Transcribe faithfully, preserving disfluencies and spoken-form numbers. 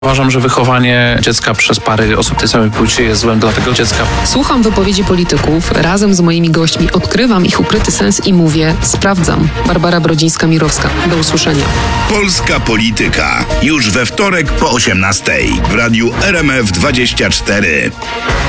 Uważam, że wychowanie dziecka przez pary osób tej samej płci jest złem dla tego dziecka. Słucham wypowiedzi polityków, razem z moimi gośćmi odkrywam ich ukryty sens i mówię, sprawdzam. Barbara Brodzińska-Mirowska. Do usłyszenia. Polska Polityka. Już we wtorek po osiemnastej w radiu R M F dwadzieścia cztery.